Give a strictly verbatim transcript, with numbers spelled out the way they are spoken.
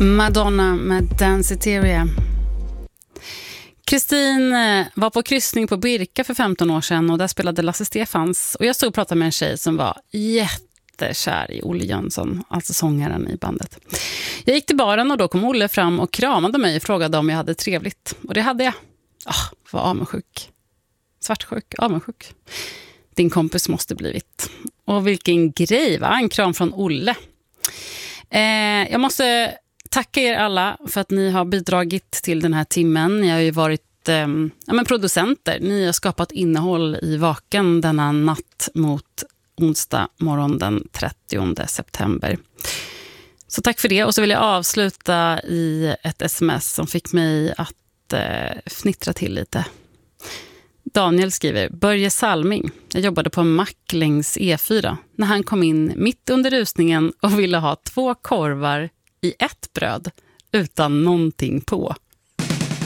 Madonna med Danceteria. Kristin var på kryssning på Birka för femton år sedan och där spelade Lasse Stefans. Och jag stod och pratade med en tjej som var jättekär i Olle Jönsson, alltså sångaren i bandet. Jag gick till baren och då kom Olle fram och kramade mig och frågade om jag hade trevligt. Och det hade jag. Ah, var avundsjuk. Svartsjuk, avundsjuk. Din kompis måste blivit. Och vilken grej, va? En kram från Olle. Eh, jag måste tacka er alla för att ni har bidragit till den här timmen. Ni har ju varit eh, ja, men producenter. Ni har skapat innehåll i Vaken denna natt mot onsdag morgon den trettionde september. Så tack för det. Och så vill jag avsluta i ett sms som fick mig att eh, fnittra till lite. Daniel skriver: Börje Salming. Jag jobbade på en mack längs E fyra när han kom in mitt under rusningen och ville ha två korvar i ett bröd utan någonting på.